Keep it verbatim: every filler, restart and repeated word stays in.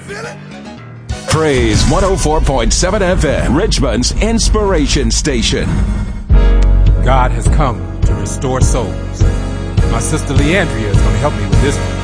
Praise one oh four point seven F M, Richmond's inspiration station. God has come to restore souls. My sister Leandria is going to help me with this one.